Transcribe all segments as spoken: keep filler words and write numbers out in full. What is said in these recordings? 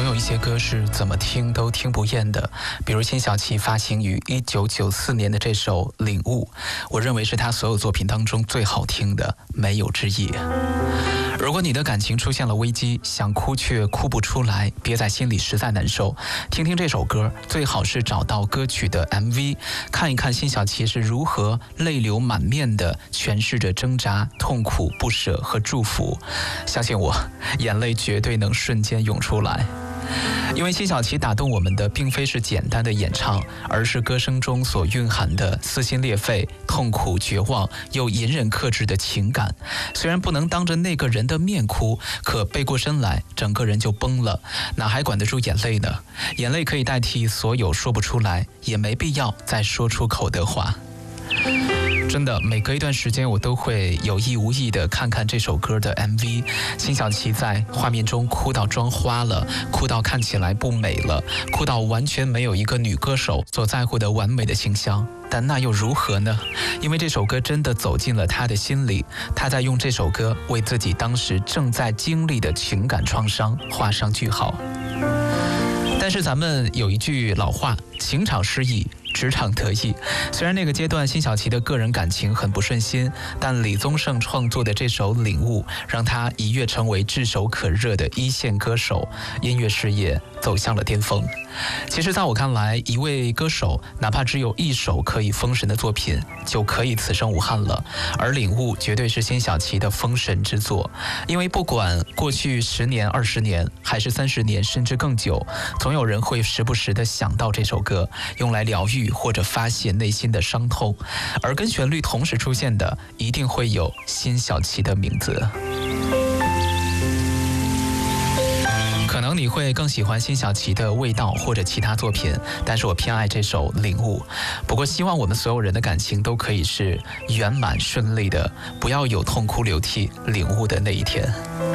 总有一些歌是怎么听都听不厌的，比如辛晓琪发行于一九九四年的这首《领悟》，我认为是她所有作品当中最好听的，没有之一。如果你的感情出现了危机，想哭却哭不出来，憋在心里实在难受，听听这首歌，最好是找到歌曲的 M V， 看一看辛晓琪是如何泪流满面地诠释着挣扎、痛苦、不舍和祝福。相信我，眼泪绝对能瞬间涌出来。因为辛晓琪打动我们的并非是简单的演唱，而是歌声中所蕴含的撕心裂肺、痛苦、绝望又隐忍克制的情感。虽然不能当着那个人的面哭，可背过身来，整个人就崩了，哪还管得住眼泪呢？眼泪可以代替所有说不出来，也没必要再说出口的话。真的，每隔一段时间我都会有意无意地看看这首歌的 M V。 辛晓琪在画面中哭到妆花了，哭到看起来不美了，哭到完全没有一个女歌手所在乎的完美的形象。但那又如何呢？因为这首歌真的走进了她的心里，她在用这首歌为自己当时正在经历的情感创伤画上句号。但是咱们有一句老话，情场失意，职场得意。虽然那个阶段辛晓琪的个人感情很不顺心，但李宗盛创作的这首《领悟》让她一跃成为炙手可热的一线歌手，音乐事业走向了巅峰。其实在我看来，一位歌手哪怕只有一首可以封神的作品，就可以此生无憾了。而《领悟》绝对是辛晓琪的封神之作，因为不管过去十年、二十年，还是三十年，甚至更久，总有人会时不时地想到这首歌，用来疗愈或者发泄内心的伤痛，而跟旋律同时出现的，一定会有辛晓琪的名字。可能你会更喜欢辛晓琪的味道或者其他作品，但是我偏爱这首《领悟》。不过希望我们所有人的感情都可以是圆满顺利的，不要有痛哭流涕领悟的那一天。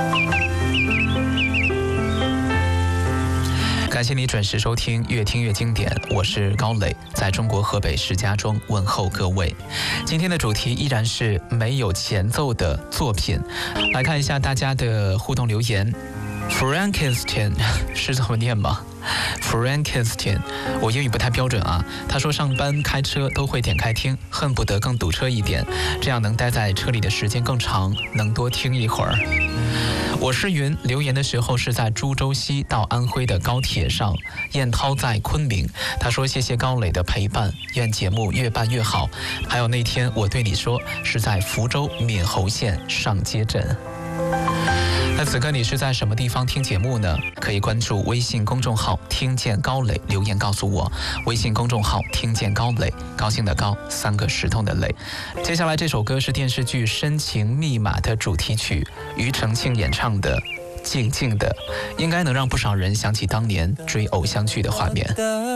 感谢你准时收听越听越经典，我是高磊，在中国河北石家庄问候各位。今天的主题依然是没有前奏的作品，来看一下大家的互动留言。Frankenstein 是这么念吗？ Frankenstein 我英语不太标准啊。他说上班开车都会点开听，恨不得更堵车一点，这样能待在车里的时间更长，能多听一会儿。我是云，留言的时候是在株洲西到安徽的高铁上。燕涛在昆明，他说谢谢高磊的陪伴，愿节目越办越好。还有那天我对你说，是在福州闽侯县上街镇。那此刻你是在什么地方听节目呢？可以关注微信公众号听见高磊，留言告诉我。微信公众号听见高磊，高兴的高，三个石头的磊。接下来这首歌是电视剧《深情密码》的主题曲，庾澄庆演唱的静静的，应该能让不少人想起当年追偶像剧的画面。